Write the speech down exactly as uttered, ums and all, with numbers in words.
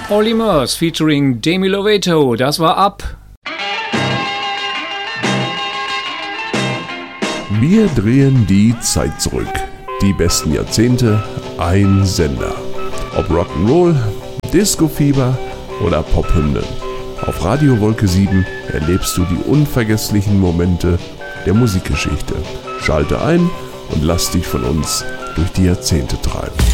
Olly Murs featuring Demi Lovato, das war Up. Wir drehen die Zeit zurück. Die besten Jahrzehnte, ein Sender. Ob Rock'n'Roll, Disco-Fieber oder Pophymnen. Auf Radio Wolke sieben erlebst du die unvergesslichen Momente der Musikgeschichte. Schalte ein und lass dich von uns durch die Jahrzehnte treiben.